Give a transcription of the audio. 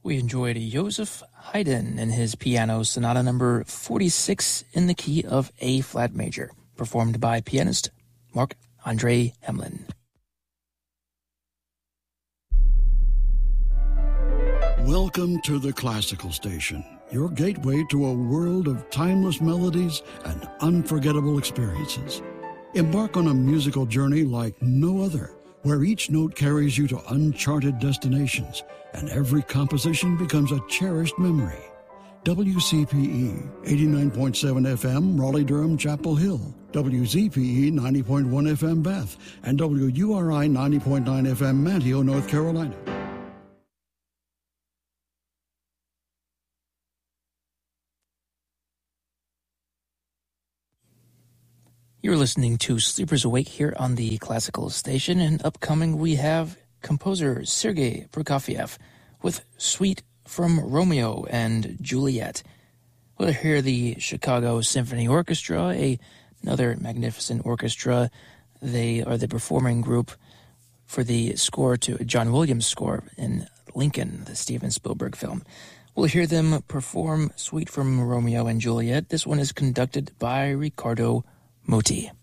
We enjoyed Joseph Haydn and his piano sonata number 46 in the key of A-flat major, performed by pianist Marc-Andre Hemlin. Welcome to the Classical Station, your gateway to a world of timeless melodies and unforgettable experiences. Embark on a musical journey like no other, where each note carries you to uncharted destinations and every composition becomes a cherished memory. WCPE 89.7 FM, Raleigh-Durham, Chapel Hill. WZPE 90.1 FM, Beth. And WURI 90.9 FM, Manteo, North Carolina. You're listening to Sleepers Awake here on the Classical Station, and upcoming we have composer Sergei Prokofiev with Suite from Romeo and Juliet. We'll hear the Chicago Symphony Orchestra, another magnificent orchestra. They are the performing group for the score to John Williams' score in Lincoln, the Steven Spielberg film. We'll hear them perform Suite from Romeo and Juliet. This one is conducted by Riccardo Muti.